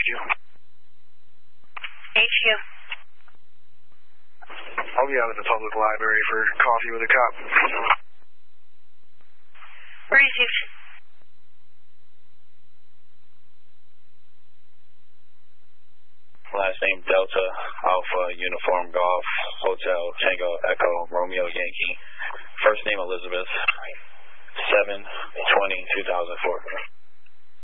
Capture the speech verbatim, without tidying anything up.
you. H Q. I'll be out at the public library for coffee with a cop. Received. Last name Delta, Alpha, Uniform, Golf, Hotel, Tango, Echo, Romeo, Yankee. First name Elizabeth, seven twenty two thousand four.